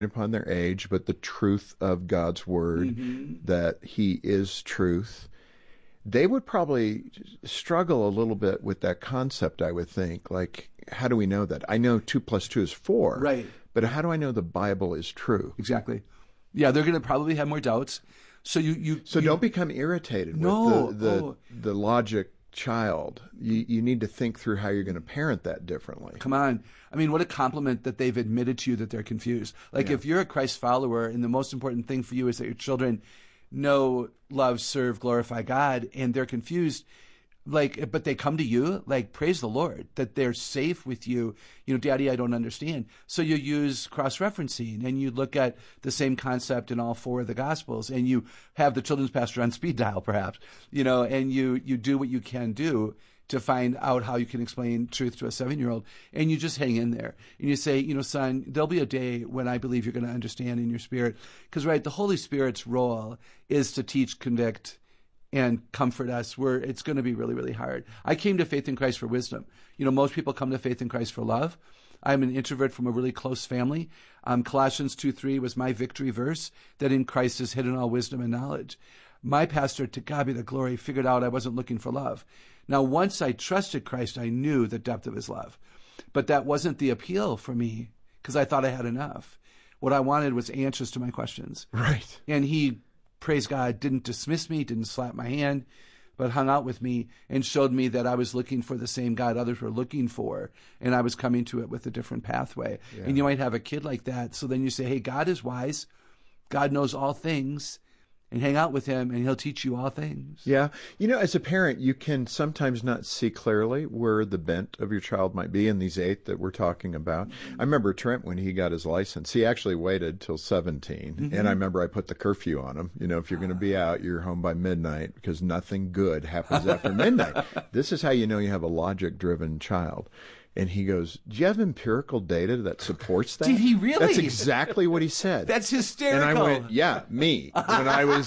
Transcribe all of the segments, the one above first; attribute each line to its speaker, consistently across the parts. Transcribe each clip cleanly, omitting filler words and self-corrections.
Speaker 1: upon their age, but the truth of God's word, that he is truth. They would probably struggle a little bit with that concept, I would think. Like, how do we know that? I know 2 plus 2 is 4.
Speaker 2: Right.
Speaker 1: But how do I know the Bible is true?
Speaker 2: Exactly. Yeah, they're going to probably have more doubts. So you
Speaker 1: don't become irritated with the logic child. You need to think through how you're going to parent that differently.
Speaker 2: Come on. I mean, what a compliment that they've admitted to you that they're confused. Like, if you're a Christ follower and the most important thing for you is that your children know, love, serve, glorify God, and they're confused, like, but they come to you, like, praise the Lord that they're safe with you. You know, Daddy, I don't understand. So you use cross-referencing and you look at the same concept in all 4 of the Gospels, and you have the children's pastor on speed dial, perhaps, you know, and you do what you can do to find out how you can explain truth to a 7-year-old, and you just hang in there. And you say, you know, son, there'll be a day when I believe you're going to understand in your spirit. Because, right, the Holy Spirit's role is to teach, convict, and comfort us where it's going to be really, really hard. I came to faith in Christ for wisdom. You know, most people come to faith in Christ for love. I'm an introvert from a really close family. Colossians 2:3 was my victory verse, that in Christ is hidden all wisdom and knowledge. My pastor, to God be the glory, figured out I wasn't looking for love. Now, once I trusted Christ, I knew the depth of his love. But that wasn't the appeal for me, because I thought I had enough. What I wanted was answers to my questions.
Speaker 1: Right.
Speaker 2: And he, praise God, didn't dismiss me, didn't slap my hand, but hung out with me and showed me that I was looking for the same God others were looking for, and I was coming to it with a different pathway. Yeah. And you might have a kid like that, so then you say, hey, God is wise, God knows all things, and hang out with him, and he'll teach you all things.
Speaker 1: Yeah. You know, as a parent, you can sometimes not see clearly where the bent of your child might be in these 8 that we're talking about. I remember Trent, when he got his license, he actually waited till 17. And I remember I put the curfew on him. You know, if you're going to be out, you're home by midnight, because nothing good happens after midnight. This is how you know you have a logic-driven child. And he goes, do you have empirical data that supports that?
Speaker 2: Did he really?
Speaker 1: That's exactly what he said.
Speaker 2: That's hysterical.
Speaker 1: And I went, yeah, me. When I was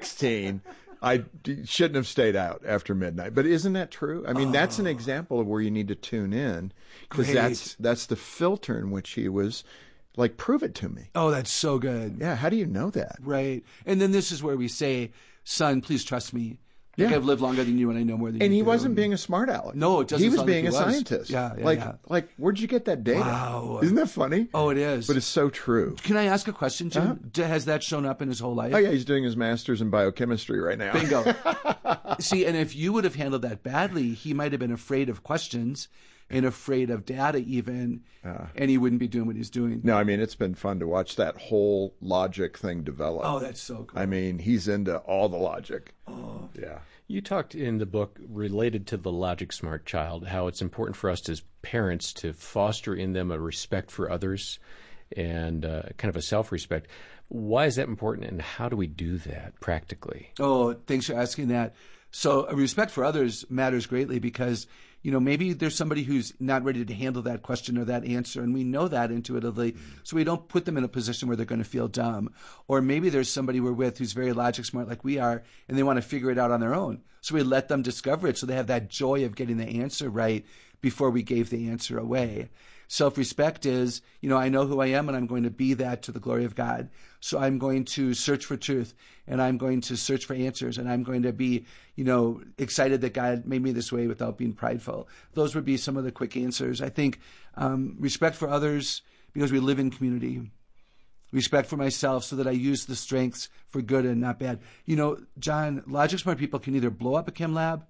Speaker 1: 16, I shouldn't have stayed out after midnight. But isn't that true? I mean, that's an example of where you need to tune in, because that's the filter in which he was like, prove it to me.
Speaker 2: Oh, that's so good.
Speaker 1: Yeah, how do you know that?
Speaker 2: Right. And then this is where we say, son, please trust me. Like, I've lived longer than you, and I know more than you.
Speaker 1: And he
Speaker 2: do.
Speaker 1: wasn't being a smart aleck.
Speaker 2: No, it doesn't.
Speaker 1: He was
Speaker 2: sound
Speaker 1: being
Speaker 2: like
Speaker 1: a scientist.
Speaker 2: Yeah,
Speaker 1: like, where'd you get that data?
Speaker 2: Wow.
Speaker 1: Isn't that funny?
Speaker 2: Oh, it is.
Speaker 1: But it's so true.
Speaker 2: Can I ask a question, Jim? Has that shown up in his whole life?
Speaker 1: Oh, yeah, he's doing his master's in biochemistry right now.
Speaker 2: Bingo. See, and if you would have handled that badly, he might have been afraid of questions and afraid of data even, and he wouldn't be doing what he's doing.
Speaker 1: No, I mean, it's been fun to watch that whole logic thing develop.
Speaker 2: Oh, that's so cool.
Speaker 1: I mean, he's into all the logic.
Speaker 2: Oh.
Speaker 1: Yeah.
Speaker 3: You talked in the book, related to the logic smart child, how it's important for us as parents to foster in them a respect for others and kind of a self-respect. Why is that important, and how do we do that practically?
Speaker 2: Oh, thanks for asking that. So respect for others matters greatly, because, you know, maybe there's somebody who's not ready to handle that question or that answer, and we know that intuitively, so we don't put them in a position where they're going to feel dumb. Or maybe there's somebody we're with who's very logic smart like we are, and they want to figure it out on their own. So we let them discover it, so they have that joy of getting the answer right before we gave the answer away. Self-respect is, you know, I know who I am, and I'm going to be that to the glory of God. So I'm going to search for truth, and I'm going to search for answers, and I'm going to be, you know, excited that God made me this way without being prideful. Those would be some of the quick answers. I think respect for others, because we live in community. Respect for myself, so that I use the strengths for good and not bad. You know, John, logic smart people can either blow up a chem lab,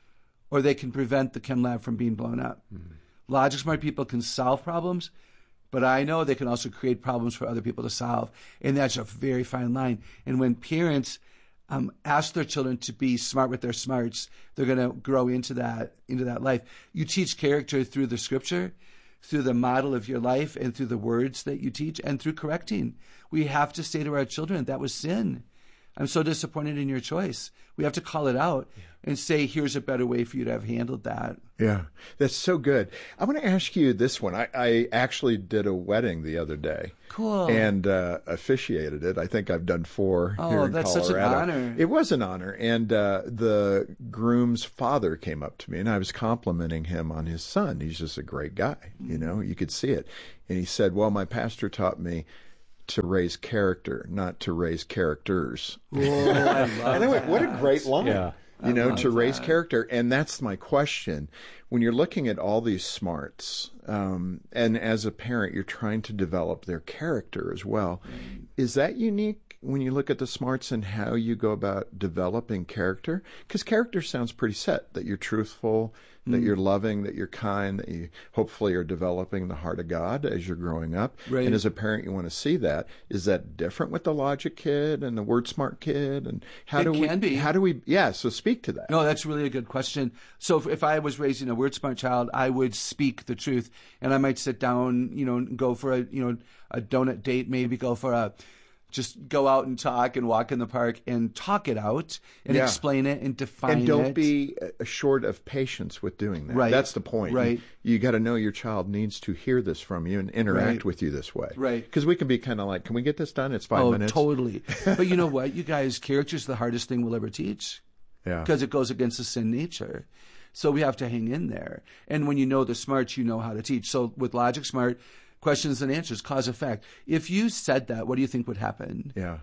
Speaker 2: or they can prevent the chem lab from being blown up. Mm-hmm. Logic smart people can solve problems, but I know they can also create problems for other people to solve. And that's a very fine line. And when parents ask their children to be smart with their smarts, they're going to grow into that life. You teach character through the scripture, through the model of your life, and through the words that you teach, and through correcting. We have to say to our children, that was sin. I'm so disappointed in your choice. We have to call it out and say, here's a better way for you to have handled that.
Speaker 1: Yeah, that's so good. I want to ask you this one. I actually did a wedding the other day.
Speaker 2: Cool.
Speaker 1: And officiated it. I think I've done 4 here in Colorado.
Speaker 2: Oh, that's such an honor.
Speaker 1: It was an honor. And the groom's father came up to me, and I was complimenting him on his son. He's just a great guy. You know, you could see it. And he said, well, my pastor taught me, to raise character, not to raise characters.
Speaker 2: Oh, I love
Speaker 1: Anyway,
Speaker 2: that.
Speaker 1: what a great line.
Speaker 3: Yeah.
Speaker 1: To raise
Speaker 2: that.
Speaker 1: character. And that's my question. When you're looking at all these smarts, and as a parent, you're trying to develop their character as well. Is that unique when you look at the smarts and how you go about developing character? Because character sounds pretty set, that you're truthful, that you're loving, that you're kind, that you hopefully are developing the heart of God as you're growing up.
Speaker 2: Right.
Speaker 1: And as a parent, you want to see that. Is that different with the logic kid and the word smart kid? And
Speaker 2: It can be.
Speaker 1: How do we, so speak to that.
Speaker 2: No, that's really a good question. So if I was raising a word smart child, I would speak the truth, and I might sit down, go for a donut date, maybe just go out and talk and walk in the park and talk it out and explain it and define it.
Speaker 1: And don't be short of patience with doing that.
Speaker 2: Right.
Speaker 1: That's the point.
Speaker 2: Right.
Speaker 1: You got to know your child needs to hear this from you and interact with you this way.
Speaker 2: Right.
Speaker 1: Because we can be kind of like, can we get this done? It's 5 minutes.
Speaker 2: Oh, totally. But you know what, you guys, character's the hardest thing we'll ever teach.
Speaker 1: Yeah.
Speaker 2: Because it goes against the sin nature. So we have to hang in there. And when you know the smarts, you know how to teach. So with Logic Smart, questions and answers, cause effect. If you said that, what do you think would happen?
Speaker 1: Yeah.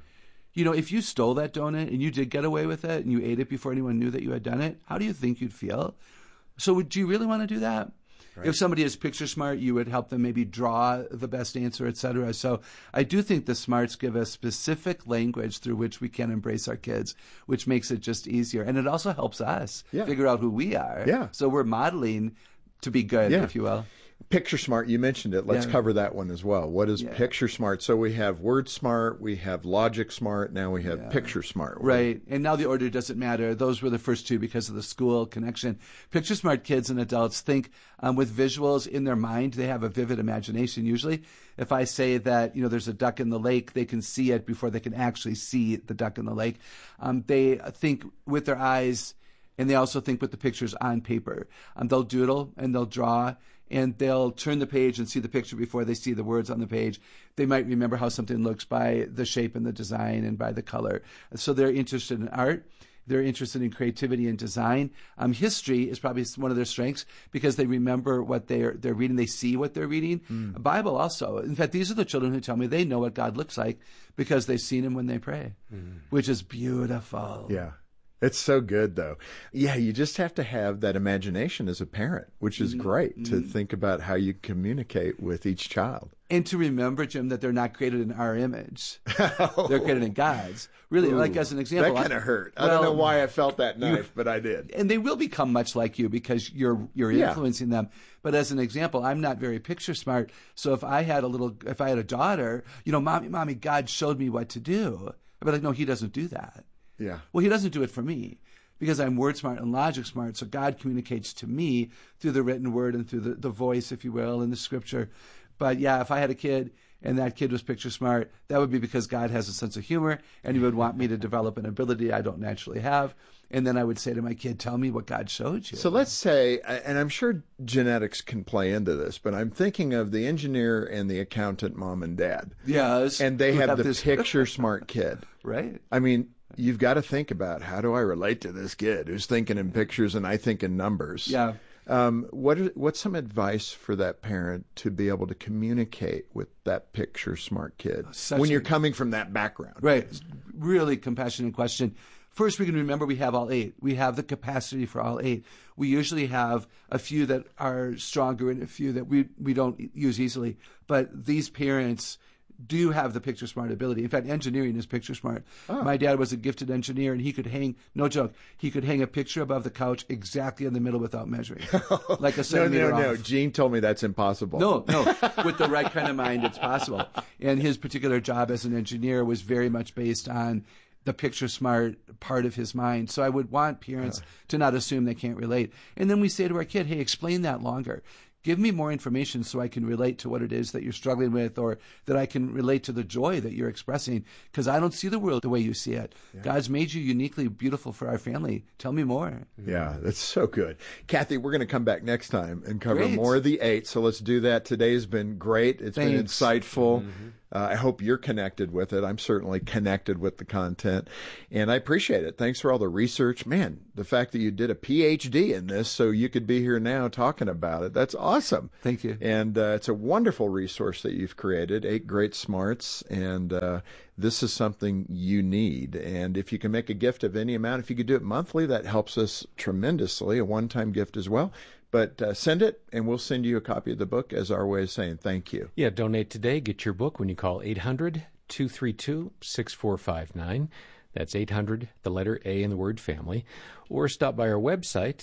Speaker 2: If you stole that donut and you did get away with it and you ate it before anyone knew that you had done it, how do you think you'd feel? So do you really want to do that? Right. If somebody is picture smart, you would help them maybe draw the best answer, etc. So I do think the smarts give us specific language through which we can embrace our kids, which makes it just easier. And it also helps us figure out who we are.
Speaker 1: Yeah.
Speaker 2: So we're modeling to be good, if you will.
Speaker 1: Picture smart, you mentioned it. Let's cover that one as well. What is picture smart? So we have word smart, we have logic smart, now we have picture smart.
Speaker 2: Right. And now the order doesn't matter. Those were the first two because of the school connection. Picture smart kids and adults think with visuals in their mind. They have a vivid imagination usually. If I say that, there's a duck in the lake, they can see it before they can actually see the duck in the lake. They think with their eyes, and they also think with the pictures on paper. They'll doodle and they'll draw, and they'll turn the page and see the picture before they see the words on the page. They might remember how something looks by the shape and the design and by the color. So they're interested in art. They're interested in creativity and design. History is probably one of their strengths because they remember what they're reading. They see what they're reading. Bible also. In fact, these are the children who tell me they know what God looks like because they've seen him when they pray, which is beautiful.
Speaker 1: Yeah. It's so good, though. Yeah, you just have to have that imagination as a parent, which is great to think about how you communicate with each child.
Speaker 2: And to remember, Jim, that they're not created in our image. They're created in God's. Really, like as an example.
Speaker 1: That kind of hurt. I don't know why I felt that knife, but I did.
Speaker 2: And they will become much like you because you're influencing them. But as an example, I'm not very picture smart. So if I had a daughter, mommy, God showed me what to do. I'd be like, no, he doesn't do that.
Speaker 1: Yeah.
Speaker 2: Well, he doesn't do it for me because I'm word smart and logic smart. So God communicates to me through the written word and through the voice, if you will, in the scripture. But yeah, if I had a kid and that kid was picture smart, that would be because God has a sense of humor and he would want me to develop an ability I don't naturally have. And then I would say to my kid, tell me what God showed you.
Speaker 1: So let's say, and I'm sure genetics can play into this, but I'm thinking of the engineer and the accountant mom and dad.
Speaker 2: Yes.
Speaker 1: And they have the picture smart kid.
Speaker 2: Right.
Speaker 1: I mean, you've got to think about how do I relate to this kid who's thinking in pictures and I think in numbers.
Speaker 2: Yeah.
Speaker 1: What's some advice for that parent to be able to communicate with that picture smart kid when you're coming from that background?
Speaker 2: Right. Really compassionate question. First, we can remember we have all 8. We have the capacity for all 8. We usually have a few that are stronger and a few that we don't use easily. But these parents do have the picture smart ability. In fact, engineering is picture smart. Oh. My dad was a gifted engineer, and he could hang, no joke, he could hang a picture above the couch exactly in the middle without measuring. Like a centimeter off.
Speaker 1: No. Gene told me that's impossible.
Speaker 2: No. With the right kind of mind, it's possible. And his particular job as an engineer was very much based on the picture smart part of his mind. So I would want parents to not assume they can't relate. And then we say to our kid, hey, explain that longer. Give me more information so I can relate to what it is that you're struggling with, or that I can relate to the joy that you're expressing, because I don't see the world the way you see it. Yeah. God's made you uniquely beautiful for our family. Tell me more.
Speaker 1: Yeah, that's so good. Kathy, we're going to come back next time and cover more of the 8. So let's do that. Today's been great. It's been insightful. I hope you're connected with it. I'm certainly connected with the content, and I appreciate it. Thanks for all the research. Man, the fact that you did a PhD in this so you could be here now talking about it, that's awesome.
Speaker 2: Thank you.
Speaker 1: And it's a wonderful resource that you've created, 8 Great Smarts, and this is something you need. And if you can make a gift of any amount, if you could do it monthly, that helps us tremendously, a one-time gift as well. But send it, and we'll send you a copy of the book as our way of saying thank you.
Speaker 3: Yeah, donate today. Get your book when you call 800-232-6459. That's 800, the letter A in the word family. Or stop by our website,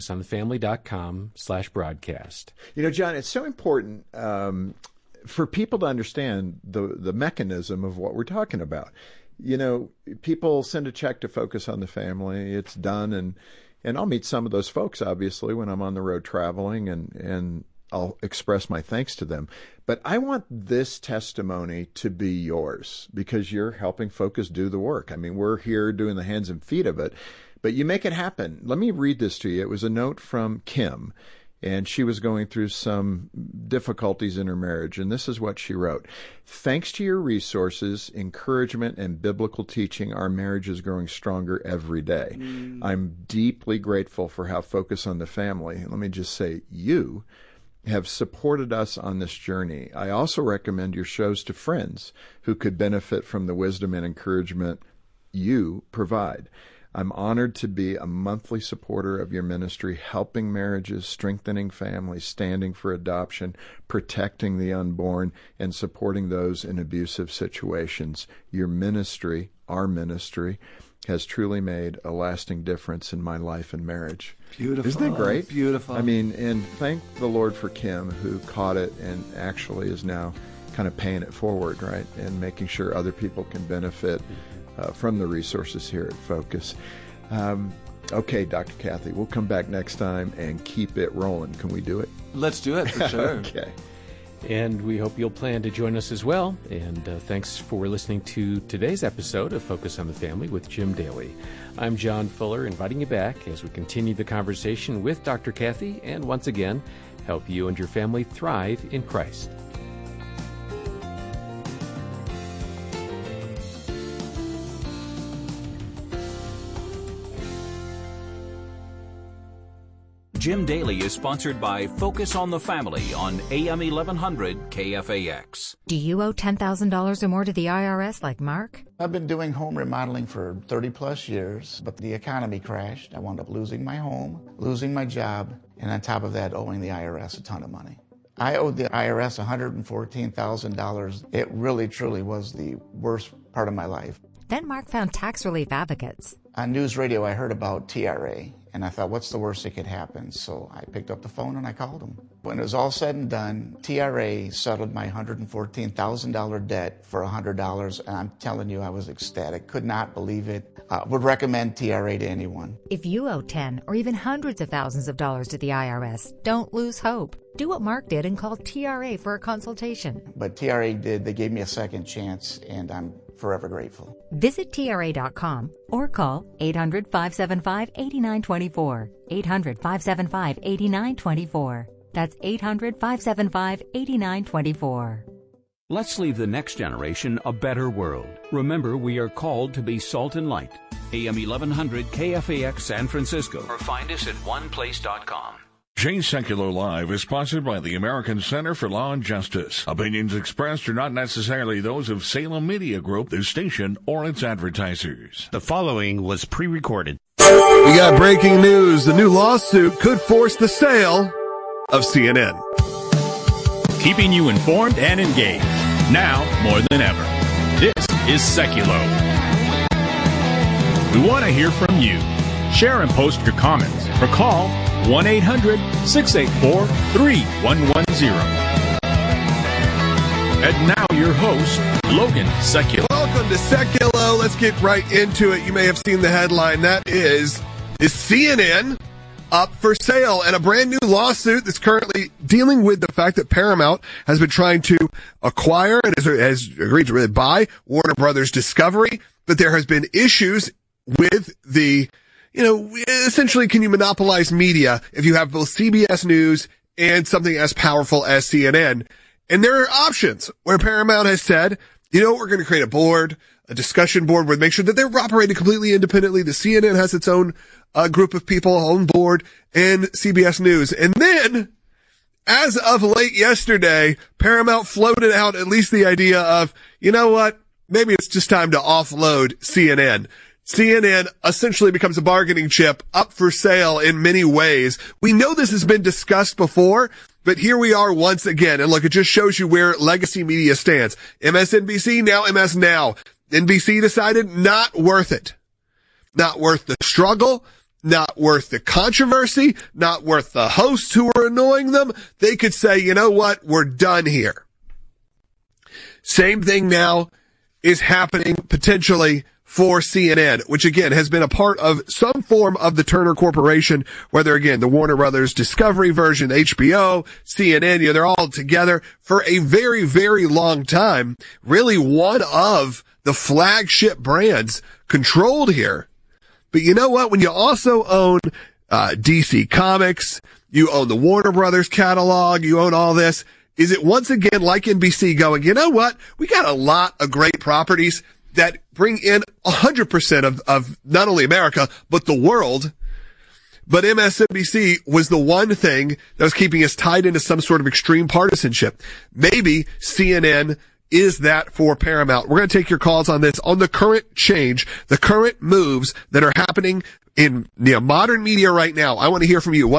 Speaker 3: focusonthefamily.com/broadcast.
Speaker 1: You know, John, it's so important for people to understand the mechanism of what we're talking about. You know, people send a check to Focus on the Family. It's done, and I'll meet some of those folks, obviously, when I'm on the road traveling, and I'll express my thanks to them. But I want this testimony to be yours because you're helping Focus do the work. I mean, we're here doing the hands and feet of it, but you make it happen. Let me read this to you. It was a note from Kim, and she was going through some difficulties in her marriage, and this is what she wrote. Thanks to your resources, encouragement, and biblical teaching, our marriage is growing stronger every day. I'm deeply grateful for how Focus on the Family, let me just say, you have supported us on this journey. I also recommend your shows to friends who could benefit from the wisdom and encouragement you provide. I'm honored to be a monthly supporter of your ministry, helping marriages, strengthening families, standing for adoption, protecting the unborn, and supporting those in abusive situations. Your ministry, our ministry, has truly made a lasting difference in my life and marriage.
Speaker 2: Beautiful.
Speaker 1: Isn't that great?
Speaker 2: Beautiful.
Speaker 1: I mean, and thank the Lord for Kim, who caught it and actually is now kind of paying it forward, right? And making sure other people can benefit from the resources here at Focus. Okay, Dr. Kathy, we'll come back next time and keep it rolling. Can we do it?
Speaker 2: Let's do it, for sure.
Speaker 1: Okay.
Speaker 3: And we hope you'll plan to join us as well. And thanks for listening to today's episode of Focus on the Family with Jim Daly. I'm John Fuller, inviting you back as we continue the conversation with Dr. Kathy and once again, help you and your family thrive in Christ.
Speaker 4: Jim Daly is sponsored by Focus on the Family on AM 1100 KFAX.
Speaker 5: Do you owe $10,000 or more to the IRS like Mark?
Speaker 6: I've been doing home remodeling for 30 plus years, but the economy crashed. I wound up losing my home, losing my job, and on top of that, owing the IRS a ton of money. I owed the IRS $114,000. It really, truly was the worst part of my life.
Speaker 5: Then Mark found tax relief advocates.
Speaker 6: On news radio, I heard about TRA, and I thought, what's the worst that could happen? So I picked up the phone and I called them. When it was all said and done, TRA settled my $114,000 debt for $100, and I'm telling you, I was ecstatic. Could not believe it. Would recommend TRA to anyone.
Speaker 5: If you owe 10 or even hundreds of thousands of dollars to the IRS, don't lose hope. Do what Mark did and call TRA for a consultation.
Speaker 6: But TRA did. They gave me a second chance, and I'm forever grateful.
Speaker 5: Visit TRA.com or call 800-575-8924. 800-575-8924. That's 800-575-8924.
Speaker 4: Let's leave the next generation a better world. Remember, we are called to be salt and light. AM 1100 KFAX San Francisco. Or find us at oneplace.com.
Speaker 7: Jay Secular Live is sponsored by the American Center for Law and Justice. Opinions expressed are not necessarily those of Salem Media Group, the station, or its advertisers.
Speaker 8: The following was pre-recorded.
Speaker 9: We got breaking news. The new lawsuit could force the sale of CNN.
Speaker 8: Keeping you informed and engaged. Now more than ever. This is Seculo. We want to hear from you. Share and post your comments or call 1-800-684-3110. And now your host, Logan Seculo.
Speaker 9: Welcome to Seculo. Let's get right into it. You may have seen the headline. That is CNN up for sale, and a brand new lawsuit that's currently dealing with the fact that Paramount has been trying to acquire and has agreed to really buy Warner Brothers Discovery, but there has been issues with the, essentially, can you monopolize media if you have both CBS News and something as powerful as CNN? And there are options where Paramount has said, you know, we're going to create a board, a discussion board where make sure that they're operating completely independently. The CNN has its own group of people on board and CBS News. And then, as of late yesterday, Paramount floated out at least the idea of, you know what, maybe it's just time to offload CNN. CNN essentially becomes a bargaining chip up for sale in many ways. We know this has been discussed before, but here we are once again. And look, it just shows you where legacy media stands. MSNBC, now MS Now. NBC decided not worth it. Not worth the struggle, not worth the controversy, not worth the hosts who are annoying them. They could say, you know what, we're done here. Same thing now is happening potentially for CNN, which again has been a part of some form of the Turner Corporation, whether again the Warner Brothers Discovery version, HBO, CNN, you know, they're all together for a very, very long time. Really one of the flagship brands controlled here. But you know what? When you also own DC Comics, you own the Warner Brothers catalog, you own all this, is it once again like NBC going, you know what? We got a lot of great properties that bring in 100% of not only America, but the world. But MSNBC was the one thing that was keeping us tied into some sort of extreme partisanship. Maybe CNN is that for Paramount. We're going to take your calls on this, on the current change, the current moves that are happening in modern media right now. I want to hear from you.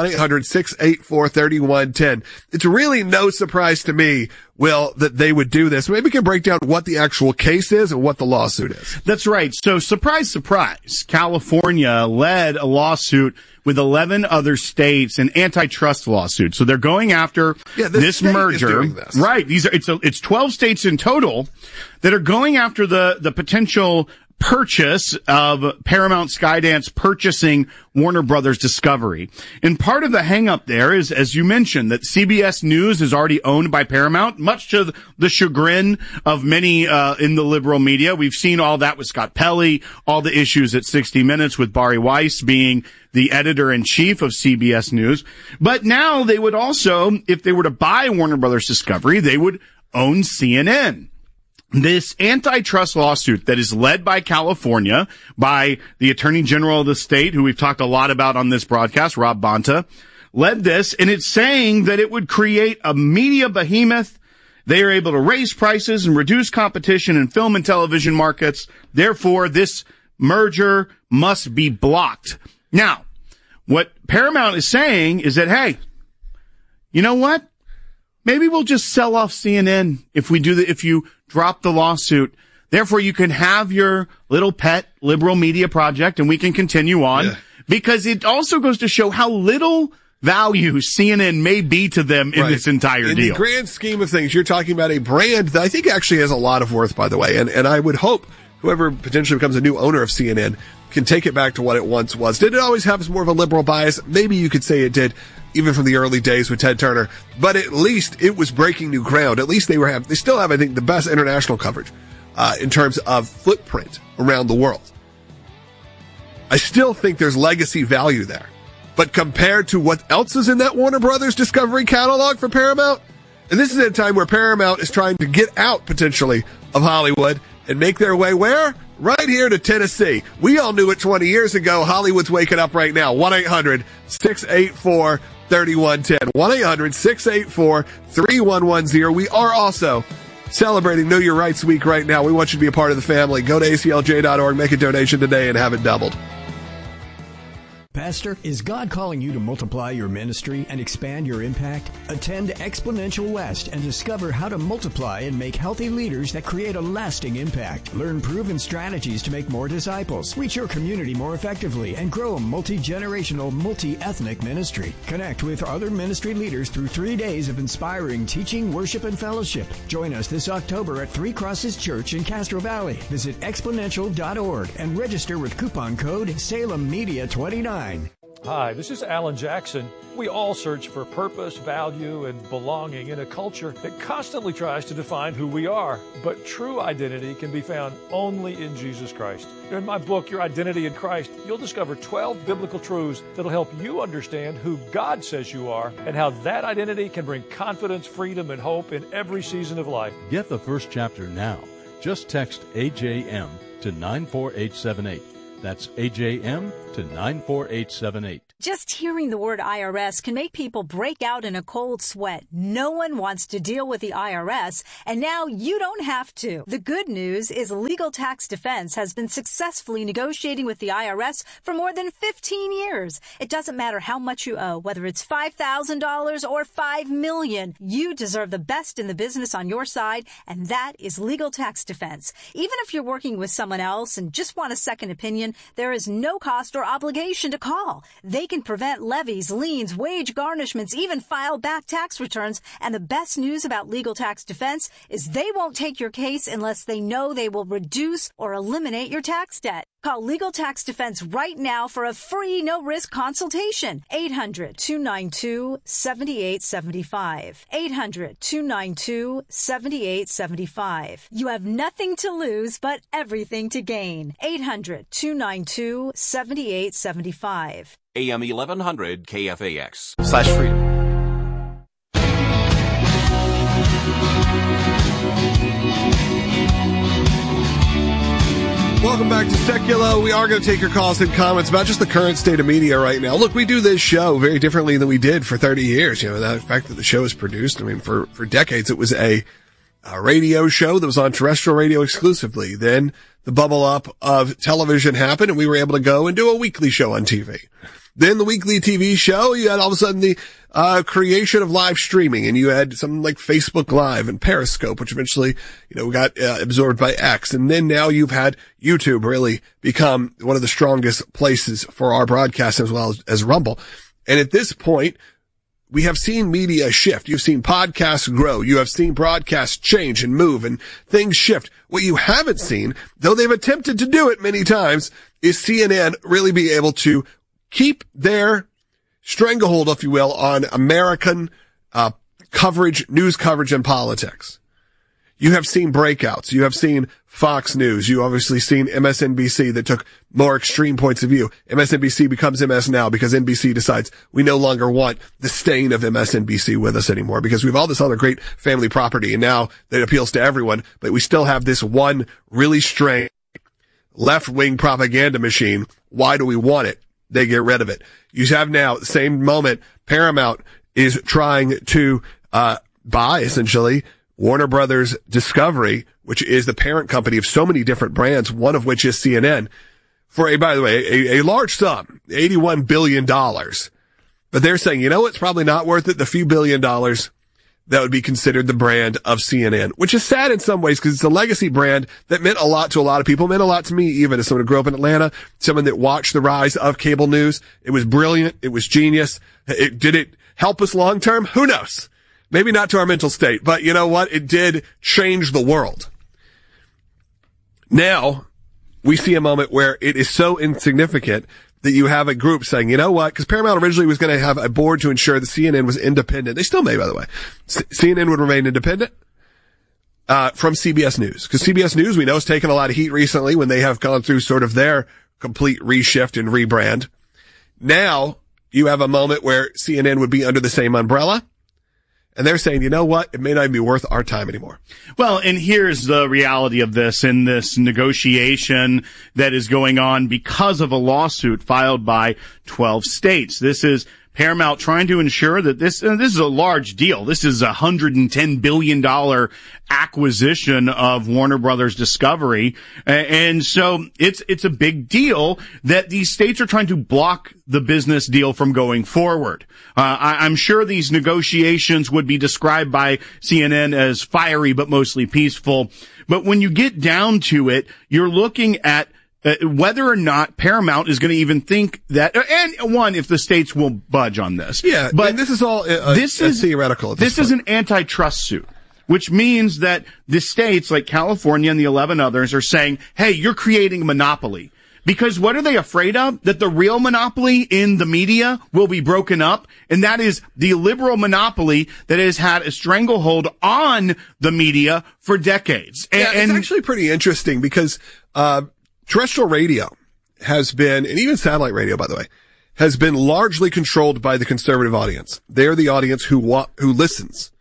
Speaker 9: 1-800-684-3110. It's really no surprise to me, Will, that they would do this. Maybe we can break down what the actual case is and what the lawsuit is.
Speaker 10: That's right. So surprise, surprise. California led a lawsuit with 11 other states, an antitrust lawsuit. So they're going after this merger. This. Right. It's 12 states in total that are going after the potential purchase of Paramount Skydance purchasing Warner Brothers Discovery. And part of the hang-up there is, as you mentioned, that CBS News is already owned by Paramount, much to the chagrin of many in the liberal media. We've seen all that with Scott Pelley, all the issues at 60 Minutes with Bari Weiss being the editor-in-chief of CBS News. But now they would also, if they were to buy Warner Brothers Discovery, they would own CNN. This antitrust lawsuit that is led by California, by the Attorney General of the state, who we've talked a lot about on this broadcast, Rob Bonta, led this, and it's saying that it would create a media behemoth. They are able to raise prices and reduce competition in film and television markets. Therefore, this merger must be blocked. Now, what Paramount is saying is that, hey, you know what? Maybe we'll just sell off CNN if you drop the lawsuit. Therefore, you can have your little pet liberal media project and we can continue on, because it also goes to show how little value CNN may be to them in this entire deal.
Speaker 9: In the grand scheme of things, you're talking about a brand that I think actually has a lot of worth, by the way. And I would hope whoever potentially becomes a new owner of CNN can take it back to what it once was. Did it always have more of a liberal bias? Maybe you could say it did, even from the early days with Ted Turner. But at least it was breaking new ground. At least they still have, I think, the best international coverage in terms of footprint around the world. I still think there's legacy value there. But compared to what else is in that Warner Brothers Discovery catalog for Paramount, and this is at a time where Paramount is trying to get out, potentially, of Hollywood and make their way where? Right here to Tennessee. We all knew it 20 years ago. Hollywood's waking up right now. 1-800-684-3110. 1-800-684-3110. We are also celebrating Know Your Rights Week right now. We want you to be a part of the family. Go to aclj.org, make a donation today, and have it doubled.
Speaker 11: Pastor, is God calling you to multiply your ministry and expand your impact? Attend Exponential West and discover how to multiply and make healthy leaders that create a lasting impact. Learn proven strategies to make more disciples, reach your community more effectively, and grow a multi-generational, multi-ethnic ministry. Connect with other ministry leaders through 3 days of inspiring teaching, worship, and fellowship. Join us this October at Three Crosses Church in Castro Valley. Visit exponential.org and register with coupon code SalemMedia29.
Speaker 12: Hi, this is Alan Jackson. We all search for purpose, value, and belonging in a culture that constantly tries to define who we are. But true identity can be found only in Jesus Christ. In my book, Your Identity in Christ, you'll discover 12 biblical truths that'll help you understand who God says you are and how that identity can bring confidence, freedom, and hope in every season of life.
Speaker 13: Get the first chapter now. Just text AJM to 94878. That's AJM to 94878.
Speaker 14: Just hearing the word IRS can make people break out in a cold sweat. No one wants to deal with the IRS, and now you don't have to. The good news is Legal Tax Defense has been successfully negotiating with the IRS for more than 15 years. It doesn't matter how much you owe, whether it's $5,000 or $5 million. You deserve the best in the business on your side, and that is Legal Tax Defense. Even if you're working with someone else and just want a second opinion, there is no cost or obligation to call. They can prevent levies, liens, wage garnishments, even file back tax returns. And the best news about Legal Tax Defense is they won't take your case unless they know they will reduce or eliminate your tax debt. Call Legal Tax Defense right now for a free, no-risk consultation. 800-292-7875. 800-292-7875. You have nothing to lose but everything to gain. 800-292-7875.
Speaker 15: AM 1100 KFAX.
Speaker 16: /freedom.
Speaker 9: Welcome back to Seculo. We are going to take your calls and comments about just the current state of media right now. Look, we do this show very differently than we did for 30 years. You know, the fact that the show is produced, I mean, for decades, it was a radio show that was on terrestrial radio exclusively. Then the bubble up of television happened and we were able to go and do a weekly show on TV. Then the weekly TV show, you had all of a sudden the creation of live streaming, and you had something like Facebook Live and Periscope, which eventually, got absorbed by X. And then now you've had YouTube really become one of the strongest places for our broadcast as well as Rumble. And at this point, we have seen media shift. You've seen podcasts grow. You have seen broadcasts change and move and things shift. What you haven't seen, though they've attempted to do it many times, is CNN really be able to keep their stranglehold, if you will, on American coverage, news coverage, and politics. You have seen breakouts. You have seen Fox News. You obviously seen MSNBC that took more extreme points of view. MSNBC becomes MS Now because NBC decides we no longer want the stain of MSNBC with us anymore because we have all this other great family property and now that appeals to everyone, but we still have this one really strange left-wing propaganda machine. Why do we want it? They get rid of it. You have now, at the same moment, Paramount is trying to buy, essentially, Warner Brothers Discovery, which is the parent company of so many different brands, one of which is CNN, for by the way, a large sum, $81 billion. But they're saying, it's probably not worth it, the few $1 billion that would be considered the brand of CNN, which is sad in some ways because it's a legacy brand that meant a lot to a lot of people, meant a lot to me even as someone who grew up in Atlanta, someone that watched the rise of cable news. It was brilliant. It was genius. Did it help us long term? Who knows? Maybe not to our mental state, but you know what? It did change the world. Now we see a moment where it is so insignificant that you have a group saying, you know what, because Paramount originally was going to have a board to ensure that CNN was independent. They still may, by the way. CNN would remain independent from CBS News. Because CBS News, we know, has taken a lot of heat recently when they have gone through sort of their complete reshift and rebrand. Now, you have a moment where CNN would be under the same umbrella. And they're saying, you know what? It may not even be worth our time anymore.
Speaker 10: Well, and here's the reality of this in this negotiation that is going on because of a lawsuit filed by 12 states. This is Paramount trying to ensure that this is a large deal. This is a $110 billion acquisition of Warner Brothers Discovery. And so it's a big deal that these states are trying to block the business deal from going forward. I'm sure these negotiations would be described by CNN as fiery, but mostly peaceful. But when you get down to it, you're looking at whether or not Paramount is going to even think that, and one, if the states will budge on this.
Speaker 9: Yeah, but this is all this is theoretical.
Speaker 10: This is an antitrust suit, which means that the states like California and the 11 others are saying, hey, you're creating a monopoly. Because what are they afraid of? That the real monopoly in the media will be broken up, and that is the liberal monopoly that has had a stranglehold on the media for decades.
Speaker 9: It's actually pretty interesting because terrestrial radio has been, and even satellite radio, by the way, has been largely controlled by the conservative audience. They're the audience who listens.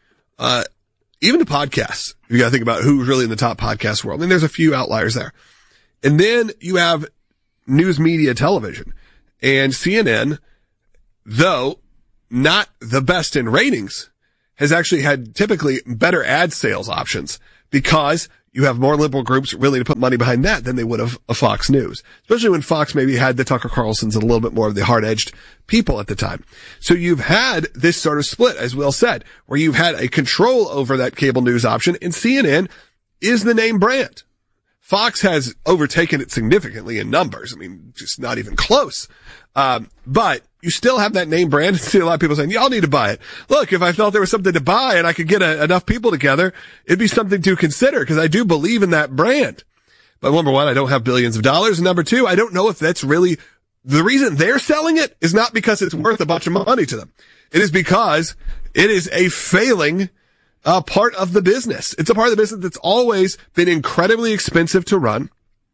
Speaker 9: Even to podcasts, you got to think about who's really in the top podcast world. And there's a few outliers there. And then you have news media television. And CNN, though not the best in ratings, has actually had typically better ad sales options because you have more liberal groups willing to put money behind that than they would have a Fox News, especially when Fox maybe had the Tucker Carlsons and a little bit more of the hard-edged people at the time. So you've had this sort of split, as Will said, where you've had a control over that cable news option, and CNN is the name brand. Fox has overtaken it significantly in numbers. I mean, just not even close. But you still have that name brand. I see a lot of people saying, y'all need to buy it. Look, if I felt there was something to buy and I could get enough people together, it'd be something to consider because I do believe in that brand. But number one, I don't have billions of dollars. And number two, I don't know if that's really the reason they're selling it is not because it's worth a bunch of money to them. It is because it is a failing part of the business. It's a part of the business that's always been incredibly expensive to run.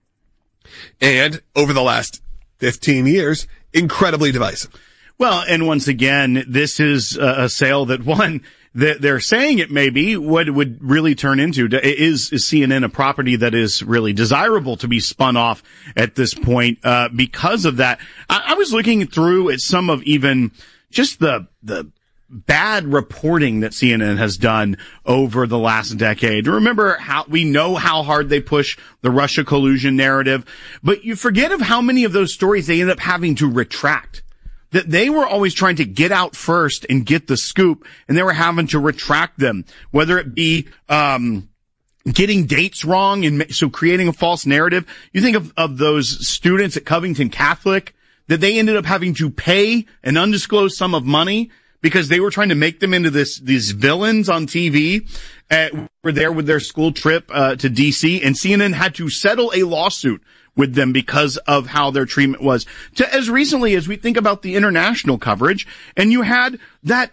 Speaker 9: And over the last 15 years, incredibly divisive.
Speaker 10: Well, and once again, this is a sale that they're saying it may be what it would really turn into. Is CNN a property that is really desirable to be spun off at this point because of that? I was looking through at some of even just the bad reporting that CNN has done over the last decade. Remember how we know how hard they push the Russia collusion narrative, but you forget of how many of those stories they end up having to retract. That they were always trying to get out first and get the scoop, and they were having to retract them, whether it be getting dates wrong and so creating a false narrative. You think of those students at Covington Catholic that they ended up having to pay an undisclosed sum of money because they were trying to make them into these villains on TV. Were there with their school trip to DC, and CNN had to settle a lawsuit with them because of how their treatment was. To as recently as we think about the international coverage, and you had that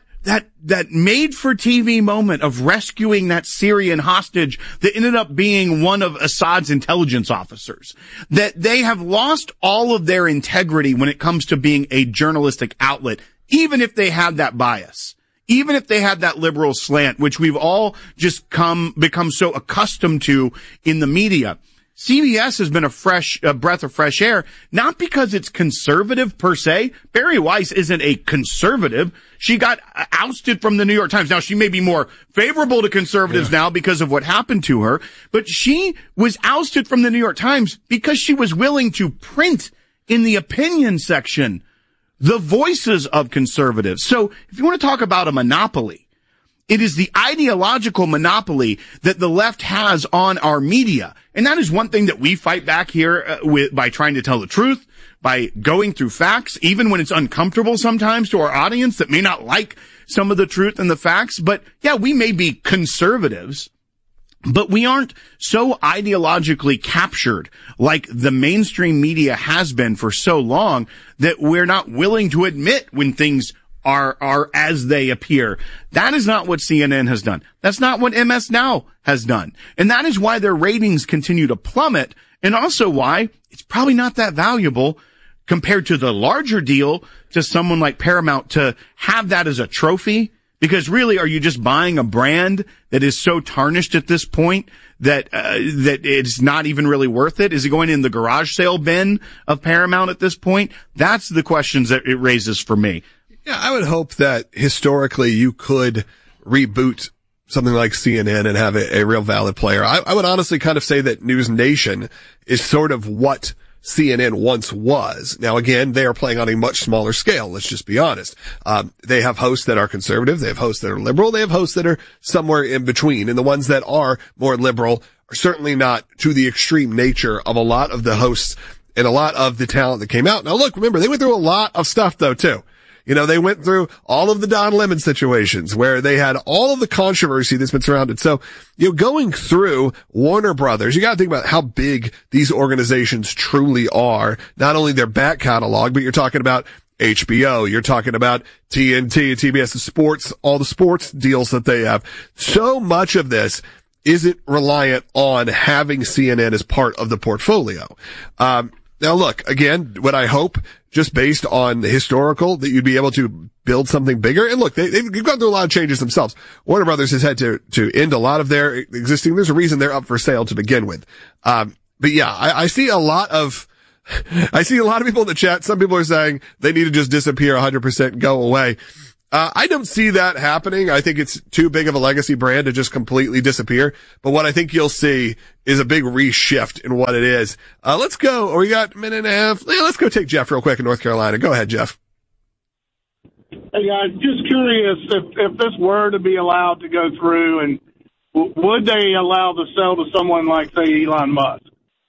Speaker 10: made-for-TV moment of rescuing that Syrian hostage that ended up being one of Assad's intelligence officers. That they have lost all of their integrity when it comes to being a journalistic outlet, even if they had that bias. Even if they had that liberal slant, which we've all just become so accustomed to in the media. CBS has been a breath of fresh air, not because it's conservative per se. Bari Weiss isn't a conservative. She got ousted from the New York Times. Now, she may be more favorable to conservatives now because of what happened to her, but she was ousted from the New York Times because she was willing to print in the opinion section the voices of conservatives. So if you want to talk about a monopoly, it is the ideological monopoly that the left has on our media. And that is one thing that we fight back here by trying to tell the truth, by going through facts, even when it's uncomfortable sometimes to our audience that may not like some of the truth and the facts. But yeah, we may be conservatives, but we aren't so ideologically captured like the mainstream media has been for so long that we're not willing to admit when things are as they appear. That is not what CNN has done. That's not what MS Now has done. And that is why their ratings continue to plummet, and also why it's probably not that valuable compared to the larger deal to someone like Paramount to have that as a trophy. Because really, are you just buying a brand that is so tarnished at this point that it's not even really worth it? Is it going in the garage sale bin of Paramount at this point? That's the questions that it raises for me.
Speaker 9: Yeah, I would hope that historically you could reboot something like CNN and have a real valid player. I would honestly kind of say that News Nation is sort of what CNN once was. Now again, they are playing on a much smaller scale. Let's just be honest. They have hosts that are conservative. They have hosts that are liberal. They have hosts that are somewhere in between. And the ones that are more liberal are certainly not to the extreme nature of a lot of the hosts and a lot of the talent that came out. Now look, remember, they went through a lot of stuff though too. They went through all of the Don Lemon situations where they had all of the controversy that's been surrounded. So, going through Warner Brothers, you got to think about how big these organizations truly are. Not only their back catalog, but you're talking about HBO, you're talking about TNT, TBS, the sports, all the sports deals that they have. So much of this isn't reliant on having CNN as part of the portfolio. Now look, again, what I hope, just based on the historical, that you'd be able to build something bigger. And look, they've gone through a lot of changes themselves. Warner Brothers has had to end a lot of their existing, there's a reason they're up for sale to begin with. But yeah, I see a lot of people in the chat. Some people are saying they need to just disappear 100% and go away. I don't see that happening. I think it's too big of a legacy brand to just completely disappear. But what I think you'll see is a big reshift in what it is. Let's go. We got a minute and a half. Yeah, let's go take Jeff real quick in North Carolina. Go ahead, Jeff.
Speaker 16: Hey, guys, just curious if this were to be allowed to go through, and would they allow the sale to someone like, say, Elon Musk?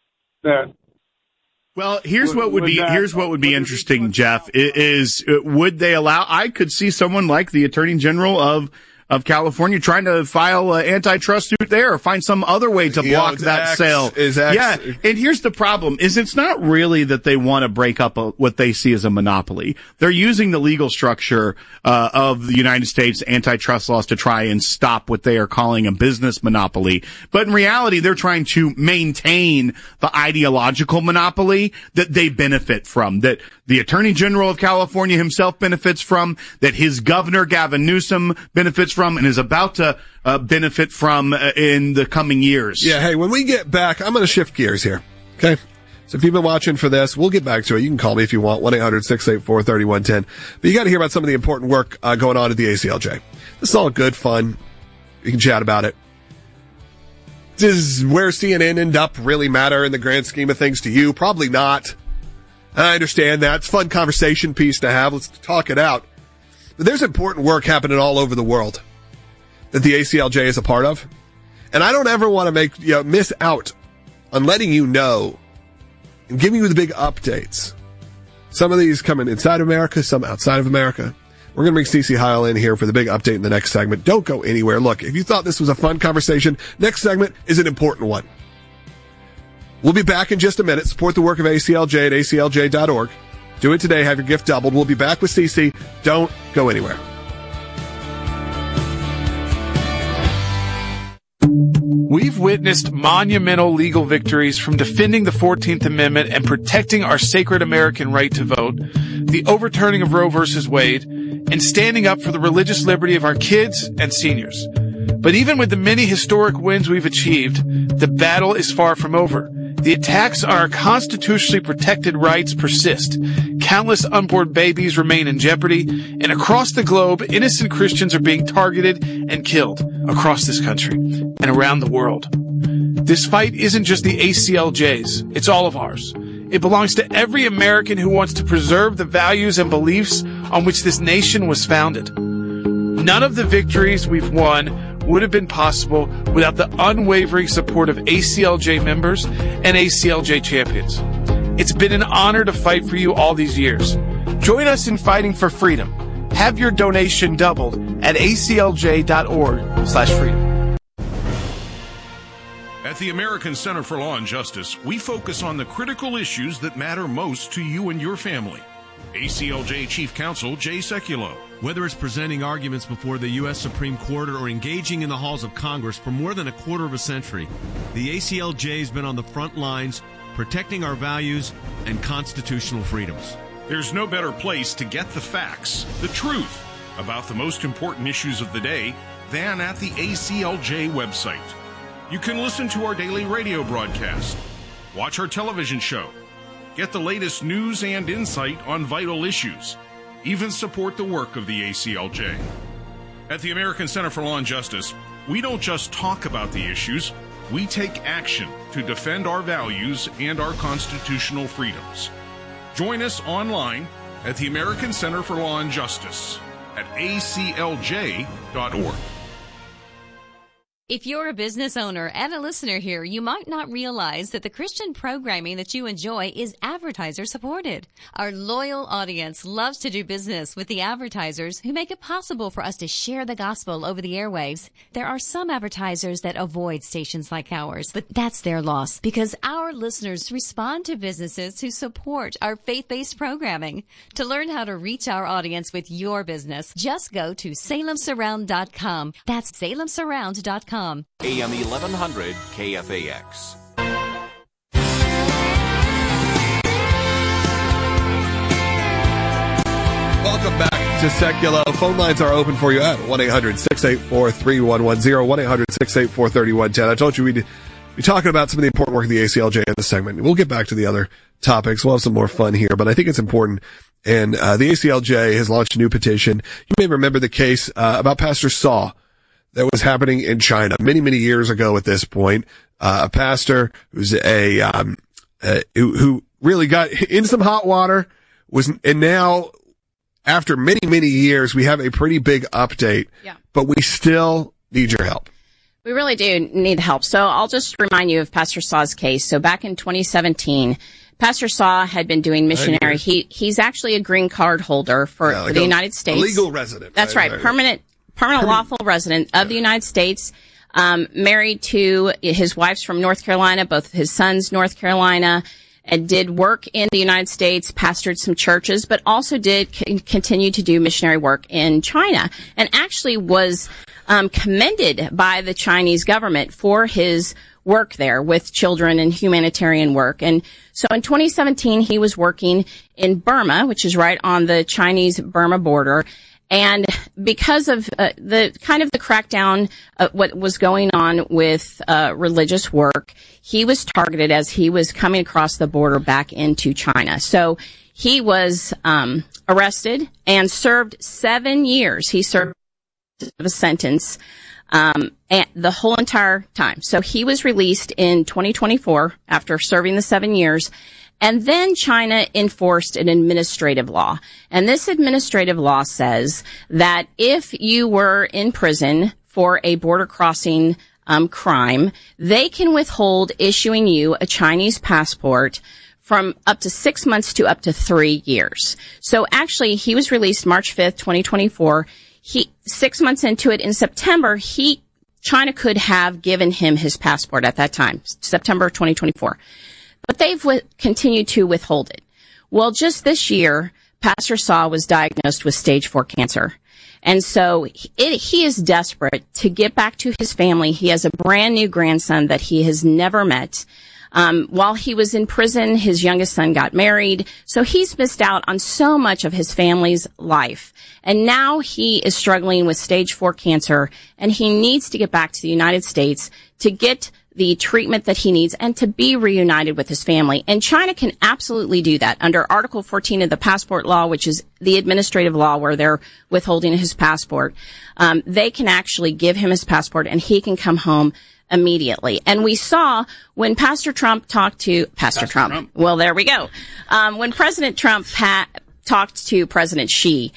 Speaker 10: Well, here's what would be interesting, Jeff, is would they allow, I could see someone like the Attorney General of California trying to file an antitrust suit there or find some other way to block that sale. Yeah. And here's the problem is it's not really that they want to break up what they see as a monopoly. They're using the legal structure, of the United States antitrust laws to try and stop what they are calling a business monopoly. But in reality, they're trying to maintain the ideological monopoly that they benefit from, that the Attorney General of California himself benefits from, that his governor, Gavin Newsom, benefits from and is about to benefit from in the coming years.
Speaker 9: Yeah, hey, when we get back, I'm going to shift gears here, okay? So if you've been watching for this, we'll get back to it. You can call me if you want, 1-800-684-3110. But you got to hear about some of the important work going on at the ACLJ. This is all good fun. You can chat about it. Does where CNN end up really matter in the grand scheme of things to you? Probably not. I understand that. It's a fun conversation piece to have. Let's talk it out. But there's important work happening all over the world that the ACLJ is a part of. And I don't ever want to miss out on letting you know and giving you the big updates. Some of these coming inside of America, some outside of America. We're going to bring Cece Heil in here for the big update in the next segment. Don't go anywhere. Look, if you thought this was a fun conversation, next segment is an important one. We'll be back in just a minute. Support the work of ACLJ at aclj.org. Do it today. Have your gift doubled. We'll be back with Cece. Don't go anywhere.
Speaker 17: We've witnessed monumental legal victories from defending the 14th Amendment and protecting our sacred American right to vote, the overturning of Roe v. Wade, and standing up for the religious liberty of our kids and seniors. But even with the many historic wins we've achieved, the battle is far from over. The attacks on our constitutionally protected rights persist. Countless unborn babies remain in jeopardy, and across the globe, innocent Christians are being targeted and killed across this country and around the world. This fight isn't just the ACLJ's, it's all of ours. It belongs to every American who wants to preserve the values and beliefs on which this nation was founded. None of the victories we've won would have been possible without the unwavering support of ACLJ members and ACLJ champions. It's been an honor to fight for you all these years. Join us in fighting for freedom. Have your donation doubled at aclj.org/freedom.
Speaker 7: At the American Center for Law and Justice, we focus on the critical issues that matter most to you and your family. ACLJ Chief Counsel Jay Sekulow.
Speaker 18: Whether it's presenting arguments before the U.S. Supreme Court or engaging in the halls of Congress for more than a quarter of a century, the ACLJ has been on the front lines protecting our values and constitutional freedoms.
Speaker 7: There's no better place to get the facts, the truth, about the most important issues of the day than at the ACLJ website. You can listen to our daily radio broadcast, watch our television show, get the latest news and insight on vital issues, even support the work of the ACLJ. At the American Center for Law and Justice, we don't just talk about the issues, we take action to defend our values and our constitutional freedoms. Join us online at the American Center for Law and Justice at aclj.org.
Speaker 19: If you're a business owner and a listener here, you might not realize that the Christian programming that you enjoy is advertiser supported. Our loyal audience loves to do business with the advertisers who make it possible for us to share the gospel over the airwaves. There are some advertisers that avoid stations like ours, but that's their loss because our listeners respond to businesses who support our faith-based programming. To learn how to reach our audience with your business, just go to salemsurround.com. That's salemsurround.com.
Speaker 15: AM 1100 KFAX.
Speaker 9: Welcome back to Secular. Phone lines are open for you at 1-800-684-3110, 1-800-684-3110. I told you we'd be talking about some of the important work of the ACLJ in this segment. We'll get back to the other topics. We'll have some more fun here, but I think it's important. And the ACLJ has launched a new petition. You may remember the case about Pastor Saw that was happening in China many, many years ago at this point. A pastor who's who really got in some hot water and now after many, many years, we have a pretty big update, but we still need your help.
Speaker 20: We really do need help. So I'll just remind you of Pastor Saw's case. So back in 2017, Pastor Saw had been doing missionary. He's actually a green card holder for the United States.
Speaker 9: A legal resident.
Speaker 20: That's right. Permanent lawful resident of the United States, married to his wife's from North Carolina, both his sons, North Carolina, and did work in the United States, pastored some churches, but also did continue to do missionary work in China, and actually was commended by the Chinese government for his work there with children and humanitarian work. And so in 2017, he was working in Burma, which is right on the Chinese-Burma border. And because of the crackdown, what was going on with religious work, he was targeted as he was coming across the border back into China. So he was arrested and served 7 years. He served a sentence and the whole entire time. So he was released in 2024 after serving the 7 years. And then China enforced an administrative law. And this administrative law says that if you were in prison for a border crossing crime, they can withhold issuing you a Chinese passport from up to 6 months to up to 3 years. So actually, he was released March 5th, 2024. 6 months into it, in September, China could have given him his passport at that time, September of 2024. But they've continued to withhold it. Well, just this year, Pastor Saw was diagnosed with stage 4 cancer. And so he is desperate to get back to his family. He has a brand new grandson that he has never met. While he was in prison, his youngest son got married. So he's missed out on so much of his family's life. And now he is struggling with stage 4 cancer, and he needs to get back to the United States to get the treatment that he needs and to be reunited with his family. And China can absolutely do that under Article 14 of the passport law, which is the administrative law where they're withholding his passport. They can actually give him his passport and he can come home immediately. And we saw when Pastor Trump talked to Pastor Trump. Well, there we go. When President Trump talked to President Xi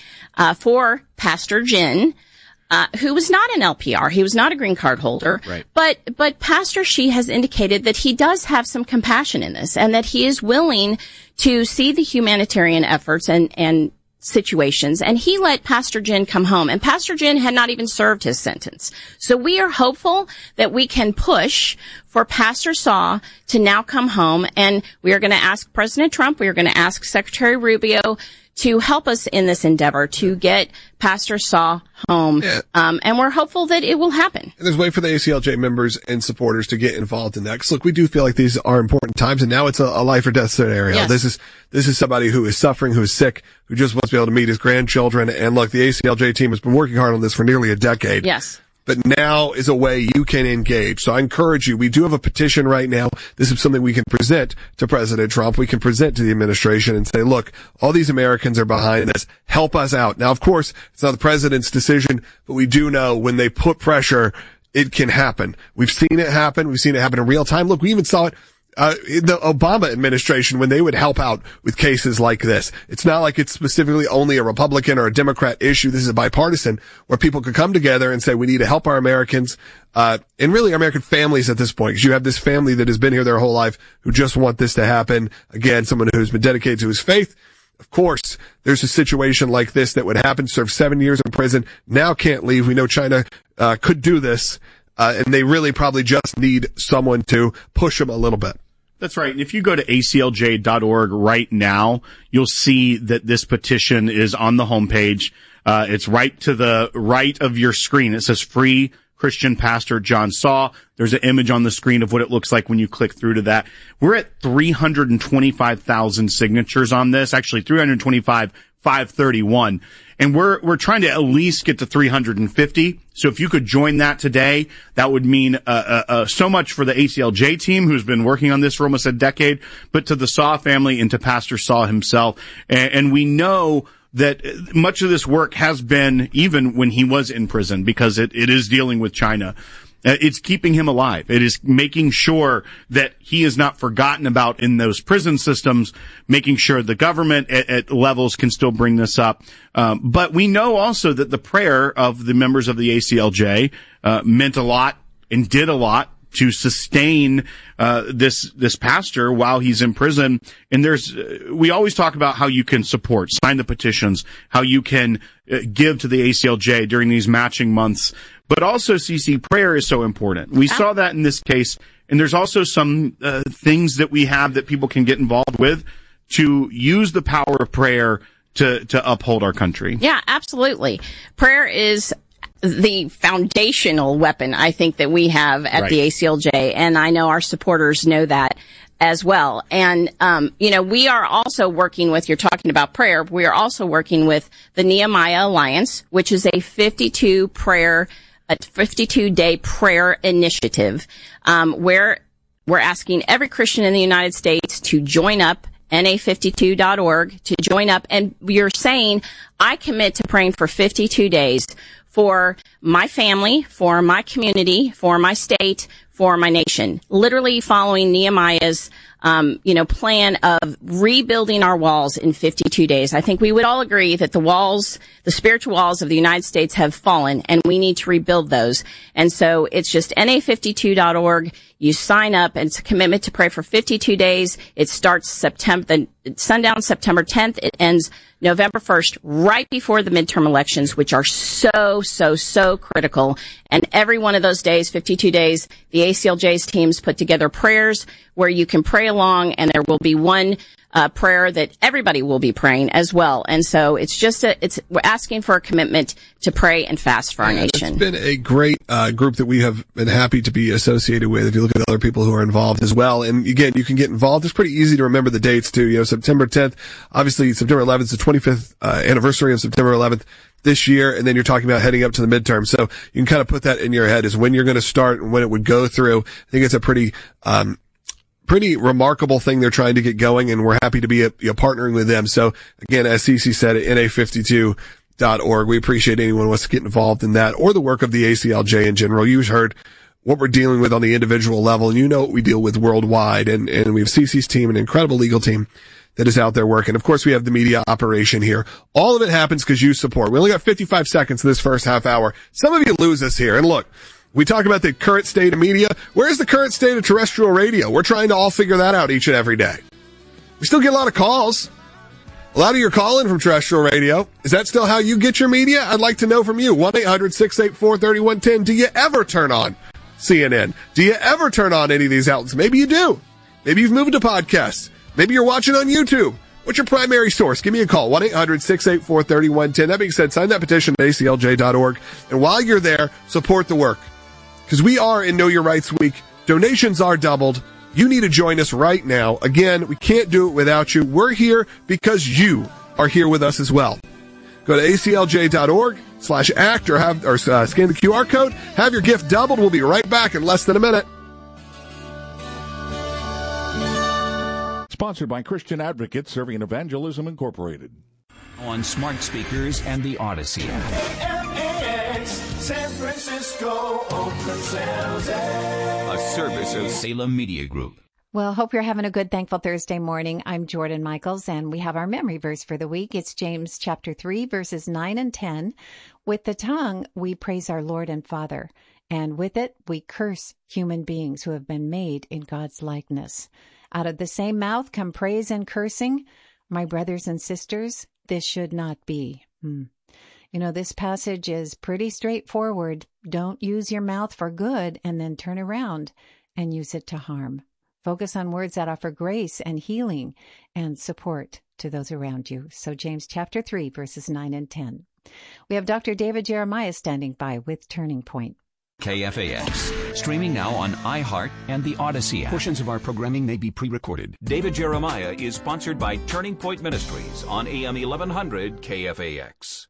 Speaker 20: for Pastor Jin, who was not an LPR. He was not a green card holder. Right. But Pastor Xi has indicated that he does have some compassion in this and that he is willing to see the humanitarian efforts and situations. And he let Pastor Jin come home. And Pastor Jin had not even served his sentence. So we are hopeful that we can push for Pastor Saw to now come home. And we are going to ask President Trump, we are going to ask Secretary Rubio to help us in this endeavor to get Pastor Saw home. Yeah. And we're hopeful that it will happen.
Speaker 9: And there's a way for the ACLJ members and supporters to get involved in that. Because look, we do feel like these are important times, and now it's a life or death scenario. Yes. This is somebody who is suffering, who is sick, who just wants to be able to meet his grandchildren. And look, the ACLJ team has been working hard on this for nearly a decade.
Speaker 20: Yes.
Speaker 9: But now is a way you can engage. So I encourage you. We do have a petition right now. This is something we can present to President Trump. We can present to the administration and say, look, all these Americans are behind this. Help us out. Now, of course, it's not the president's decision, but we do know when they put pressure, it can happen. We've seen it happen. We've seen it happen in real time. Look, we even saw it in the Obama administration when they would help out with cases like this. It's not like it's specifically only a Republican or a Democrat issue. This is a bipartisan where people could come together and say, we need to help our Americans, and really our American families at this point, because you have this family that has been here their whole life who just want this to happen. Again, someone who's been dedicated to his faith. Of course, there's a situation like this that would happen, serve 7 years in prison, now can't leave. We know China could do this, and they really probably just need someone to push them a little bit.
Speaker 10: That's right. And if you go to aclj.org right now, you'll see that this petition is on the homepage. It's right to the right of your screen. It says Free Christian Pastor John Saw. There's an image on the screen of what it looks like when you click through to that. We're at 325,000 signatures on this, actually 325,531. And we're trying to at least get to 350. So if you could join that today, that would mean so much for the ACLJ team who's been working on this for almost a decade, but to the Saw family and to Pastor Saw himself. And we know that much of this work has been even when he was in prison, because it is dealing with China. It's keeping him alive. It is making sure that he is not forgotten about in those prison systems, making sure the government at levels can still bring this up. But we know also that the prayer of the members of the ACLJ meant a lot and did a lot to sustain this pastor while he's in prison. And we always talk about how you can support, sign the petitions, how you can give to the ACLJ during these matching months. But also, CC, prayer is so important. We saw that in this case, and there's also some things that we have that people can get involved with to use the power of prayer to uphold our country.
Speaker 20: Yeah, absolutely. Prayer is the foundational weapon, I think, that we have at the ACLJ, and I know our supporters know that as well. And, we are also working with, you're talking about prayer, we are also working with the Nehemiah Alliance, which is a 52-day prayer initiative, where we're asking every Christian in the United States to join up, na52.org, to join up, and you're saying, I commit to praying for 52 days for my family, for my community, for my state, for my nation. Literally following Nehemiah's, plan of rebuilding our walls in 52 days. I think we would all agree that the spiritual walls of the United States have fallen, and we need to rebuild those. And so it's just na52.org. You sign up, and it's a commitment to pray for 52 days. It starts sundown September 10th. It ends November 1st, right before the midterm elections, which are so critical. And every one of those days, 52 days, the ACLJ's teams put together prayers where you can pray along, and there will be one prayer that everybody will be praying as well. And so we're asking for a commitment to pray and fast for our nation.
Speaker 9: It's been a great group that we have been happy to be associated with. If you look at other people who are involved as well. And again, you can get involved. It's pretty easy to remember the dates too. September 10th, obviously September 11th is the 25th anniversary of September 11th this year. And then you're talking about heading up to the midterm. So you can kind of put that in your head is when you're going to start and when it would go through. I think it's a pretty remarkable thing they're trying to get going, and we're happy to be partnering with them. So again, as Cece said, at na52.org, we appreciate anyone who wants to get involved in that or the work of the ACLJ in general. You've heard what we're dealing with on the individual level, and you know what we deal with worldwide. And we have Cece's team, an incredible legal team that is out there working. Of course, we have the media operation here. All of it happens because you support. We only got 55 seconds in this first half hour. Some of you lose us here. And look, we talk about the current state of media. Where's the current state of terrestrial radio? We're trying to all figure that out each and every day. We still get a lot of calls. A lot of your calling from terrestrial radio. Is that still how you get your media? I'd like to know from you. 1-800-684-3110. Do you ever turn on CNN? Do you ever turn on any of these outlets? Maybe you do. Maybe you've moved to podcasts. Maybe you're watching on YouTube. What's your primary source? Give me a call, 1-800-684-3110. That being said, sign that petition at aclj.org. And while you're there, support the work. Because we are in Know Your Rights Week. Donations are doubled. You need to join us right now. Again, we can't do it without you. We're here because you are here with us as well. Go to aclj.org/act or scan the QR code. Have your gift doubled. We'll be right back in less than a minute.
Speaker 21: Sponsored by Christian Advocates Serving Evangelism Incorporated.
Speaker 4: On smart speakers and the Odyssey app.
Speaker 22: San Francisco, Oakland, San Jose.
Speaker 4: A service of Salem Media Group.
Speaker 2: Well, hope you're having a good, thankful Thursday morning. I'm Jordan Michaels, and we have our memory verse for the week. It's James chapter 3, verses 9 and 10. With the tongue, we praise our Lord and Father, and with it, we curse human beings who have been made in God's likeness. Out of the same mouth come praise and cursing. My brothers and sisters, this should not be. You know, this passage is pretty straightforward. Don't use your mouth for good and then turn around and use it to harm. Focus on words that offer grace and healing and support to those around you. So James chapter 3, verses 9 and 10. We have Dr. David Jeremiah standing by with Turning Point.
Speaker 4: KFAX, streaming now on iHeart and the Odyssey app.
Speaker 22: Portions of our programming may be pre-recorded.
Speaker 4: David Jeremiah is sponsored by Turning Point Ministries on AM 1100 KFAX.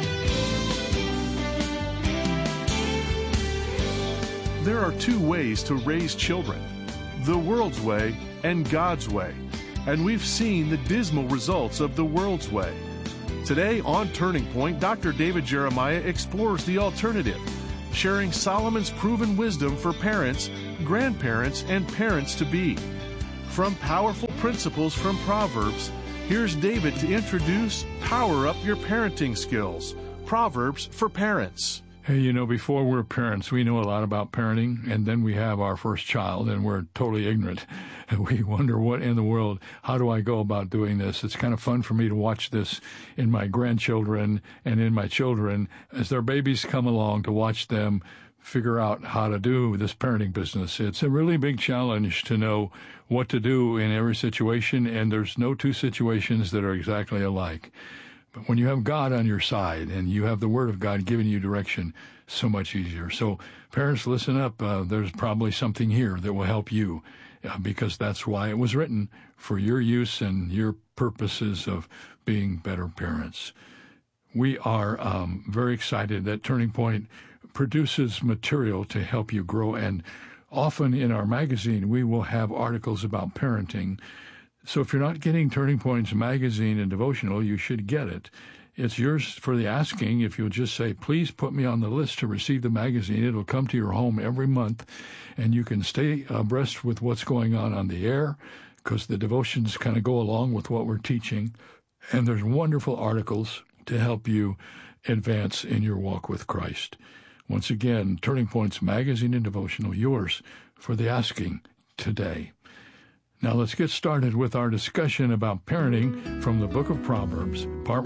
Speaker 23: There are two ways to raise children: the world's way and God's way. And we've seen the dismal results of the world's way. Today on Turning Point, Dr. David Jeremiah explores the alternative, sharing Solomon's proven wisdom for parents, grandparents, and parents-to-be. From powerful principles from Proverbs, here's David to introduce Power Up Your Parenting Skills, Proverbs for Parents.
Speaker 24: Hey, you know, before we're parents, we know a lot about parenting, and then we have our first child, and we're totally ignorant. And we wonder, what in the world, how do I go about doing this? It's kind of fun for me to watch this in my grandchildren and in my children as their babies come along, to watch them figure out how to do this parenting business. It's a really big challenge to know what to do in every situation, and there's no two situations that are exactly alike. But when you have God on your side and you have the Word of God giving you direction, so much easier. So parents, listen up. There's probably something here that will help you, because that's why it was written, for your use and your purposes of being better parents. We are very excited that Turning Point produces material to help you grow, and often in our magazine we will have articles about parenting. So if you're not getting Turning Point's magazine and devotional, you should get it. It's yours for the asking. If you'll just say, please put me on the list to receive the magazine, it'll come to your home every month, and you can stay abreast with what's going on the air, because the devotions kind of go along with what we're teaching. And there's wonderful articles to help you advance in your walk with Christ. Once again, Turning Point's magazine and devotional, yours for the asking today. Now let's get started with our discussion about parenting from the book of Proverbs, part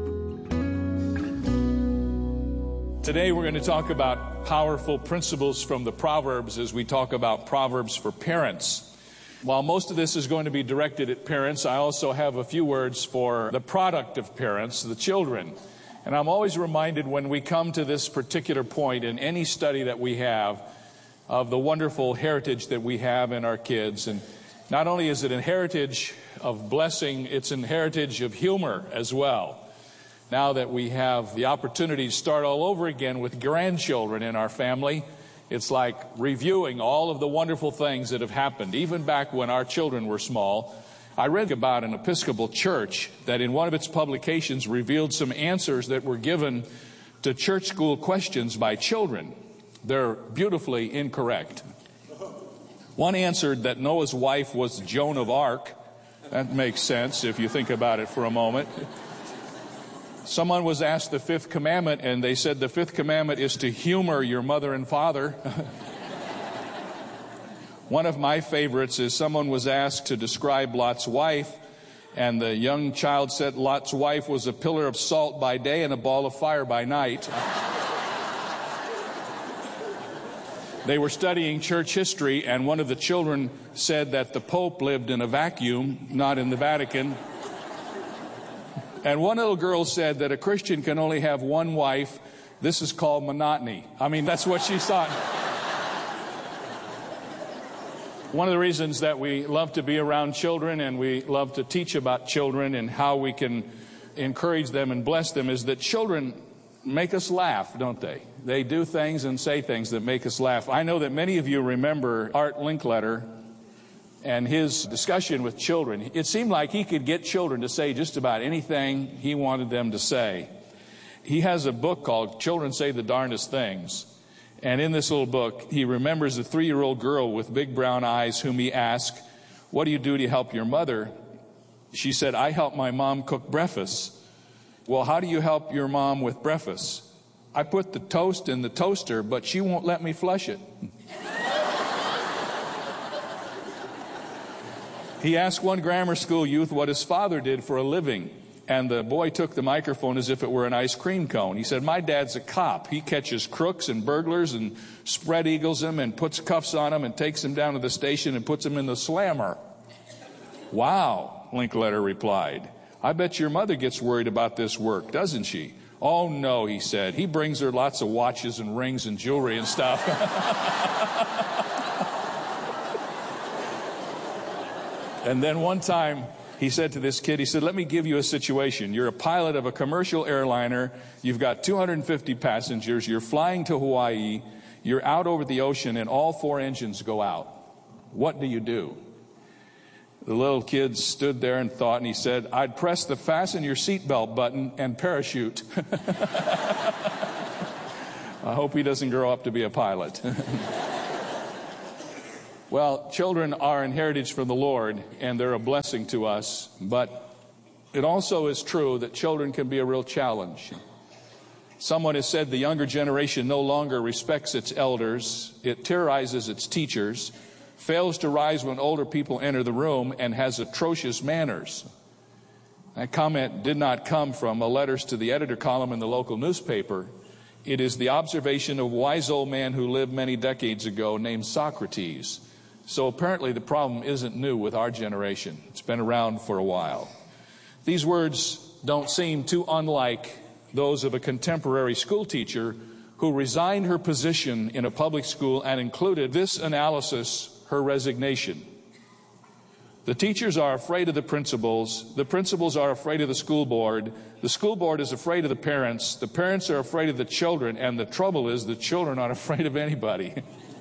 Speaker 24: 1.
Speaker 12: Today we're going to talk about powerful principles from the Proverbs as we talk about Proverbs for parents. While most of this is going to be directed at parents, I also have a few words for the product of parents, the children. And I'm always reminded when we come to this particular point in any study that we have of the wonderful heritage that we have in our kids. And not only is it a heritage of blessing, it's a heritage of humor as well. Now that we have the opportunity to start all over again with grandchildren in our family, it's like reviewing all of the wonderful things that have happened, even back when our children were small. I read about an Episcopal church that in one of its publications revealed some answers that were given to church school questions by children. They're beautifully incorrect. One answered that Noah's wife was Joan of Arc. That makes sense if you think about it for a moment. Someone was asked the fifth commandment, and they said the fifth commandment is to humor your mother and father. One of my favorites is someone was asked to describe Lot's wife, and the young child said Lot's wife was a pillar of salt by day and a ball of fire by night. They were studying church history, and one of the children said that the Pope lived in a vacuum, not in the Vatican. And one little girl said that a Christian can only have one wife. This is called monotony. I mean, that's what she thought. One of the reasons that we love to be around children and we love to teach about children and how we can encourage them and bless them is that children make us laugh, don't they? They do things and say things that make us laugh. I know that many of you remember Art Linkletter and his discussion with children. It seemed like he could get children to say just about anything he wanted them to say. He has a book called Children Say the Darndest Things. And in this little book, he remembers a 3-year-old girl with big brown eyes whom he asked,
Speaker 1: "What do you do to help your mother?" She said, "I help my mom cook breakfast." "Well, how do you help your mom with breakfast?" "I put the toast in the toaster, but she won't let me flush it." He asked one grammar school youth what his father did for a living, and the boy took the microphone as if it were an ice cream cone. He said, "My dad's a cop. He catches crooks and burglars and spread eagles them and puts cuffs on them and takes them down to the station and puts them in the slammer." "Wow," Linkletter replied. "I bet your mother gets worried about this work, doesn't she?" "Oh, no," he said. "He brings her lots of watches and rings and jewelry and stuff." And then one time he said to this kid, he said, "Let me give you a situation. You're a pilot of a commercial airliner. You've got 250 passengers. You're flying to Hawaii. You're out over the ocean and all 4 engines go out. What do you do?" The little kid stood there and thought, and he said, "I'd press the fasten your seatbelt button and parachute." I hope he doesn't grow up to be a pilot. Well, children are an heritage from the Lord, and they're a blessing to us, but it also is true that children can be a real challenge. Someone has said the younger generation no longer respects its elders, it terrorizes its teachers, fails to rise when older people enter the room, and has atrocious manners. That comment did not come from a letters to the editor column in the local newspaper. It is the observation of a wise old man who lived many decades ago named Socrates. So apparently the problem isn't new with our generation. It's been around for a while. These words don't seem too unlike those of a contemporary school teacher who resigned her position in a public school and included this analysis, her resignation. "The teachers are afraid of the principals are afraid of the school board is afraid of the parents are afraid of the children, and the trouble is the children aren't afraid of anybody."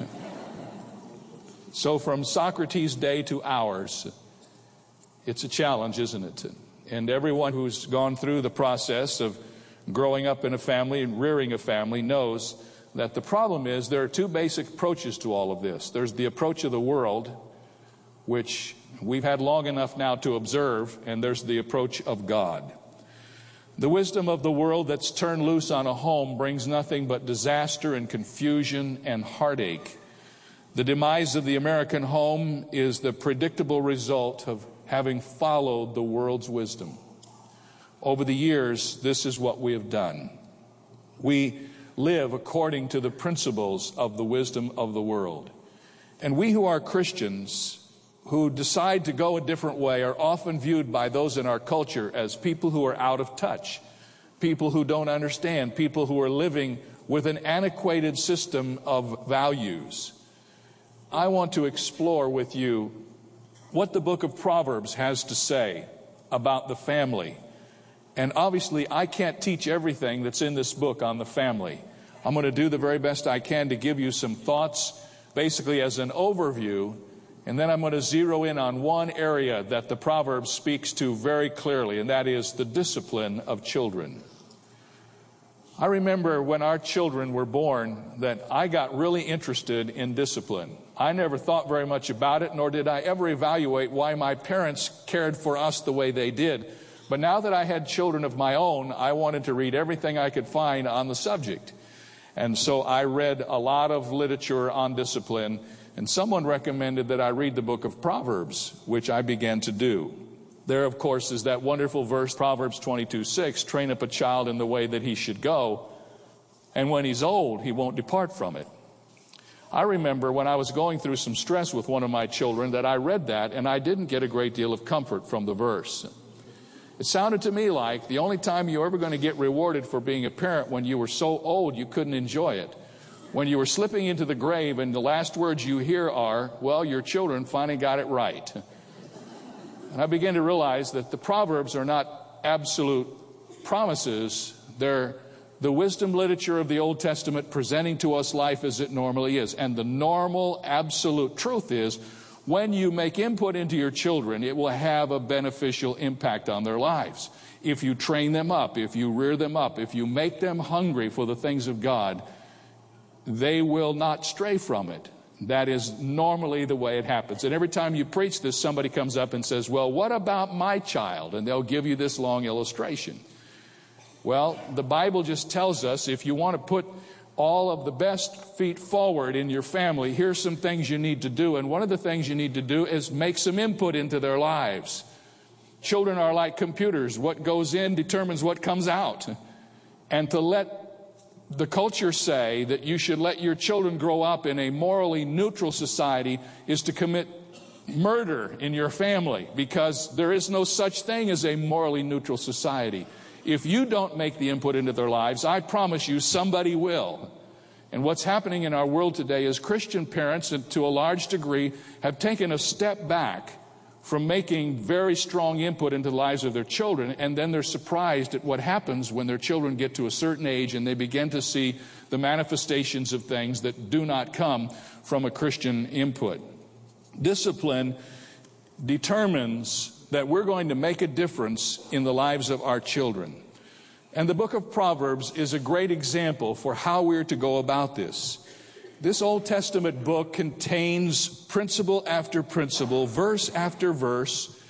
Speaker 1: So from Socrates' day to ours, it's a challenge, isn't it? And everyone who's gone through the process of growing up in a family and rearing a family knows that the problem is there are 2 basic approaches to all of this. There's the approach of the world, which we've had long enough now to observe, and there's the approach of God. The wisdom of the world that's turned loose on a home brings nothing but disaster and confusion and heartache. The demise of the American home is the predictable result of having followed the world's wisdom. Over the years, this is what we have done. We live according to the principles of the wisdom of the world. And we who are Christians, who decide to go a different way, are often viewed by those in our culture as people who are out of touch, people who don't understand, people who are living with an antiquated system of values. I want to explore with you what the book of Proverbs has to say about the family. And obviously, I can't teach everything that's in this book on the family. I'm going to do the very best I can to give you some thoughts, basically as an overview, and then I'm going to zero in on one area that the Proverbs speaks to very clearly, and that is the discipline of children. I remember when our children were born that I got really interested in discipline. I never thought very much about it, nor did I ever evaluate why my parents cared for us the way they did. But now that I had children of my own, I wanted to read everything I could find on the subject. And so I read a lot of literature on discipline, and someone recommended that I read the book of Proverbs, which I began to do. There, of course, is that wonderful verse, Proverbs 22:6, "Train up a child in the way that he should go, and when he's old, he won't depart from it." I remember when I was going through some stress with one of my children that I read that, and I didn't get a great deal of comfort from the verse. It sounded to me like the only time you were ever going to get rewarded for being a parent when you were so old you couldn't enjoy it. When you were slipping into the grave and the last words you hear are, "Well, your children finally got it right." And I began to realize that the Proverbs are not absolute promises. They're the wisdom literature of the Old Testament presenting to us life as it normally is. And the normal, absolute truth is, when you make input into your children, it will have a beneficial impact on their lives. If you train them up, if you rear them up, if you make them hungry for the things of God, they will not stray from it. That is normally the way it happens. And every time you preach this, somebody comes up and says, well, what about my child? And they'll give you this long illustration. Well, the Bible just tells us if you want to put all of the best feet forward in your family, here's some things you need to do. And one of the things you need to do is make some input into their lives. Children are like computers. What goes in determines what comes out. And to let the culture say that you should let your children grow up in a morally neutral society is to commit murder in your family, because there is no such thing as a morally neutral society. If you don't make the input into their lives, I promise you somebody will. And what's happening in our world today is Christian parents, to a large degree, have taken a step back from making very strong input into the lives of their children, and then they're surprised at what happens when their children get to a certain age and they begin to see the manifestations of things that do not come from a Christian input. Discipline determines that we're going to make a difference in the lives of our children. And the book of Proverbs is a great example for how we're to go about this. This Old Testament book contains principle after principle, verse after verse,